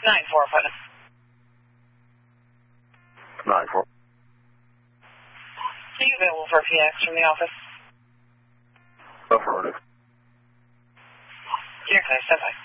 9-4 appointment. 9-4. Are you available for a PX from the office? Affirmative. Here, can I step by?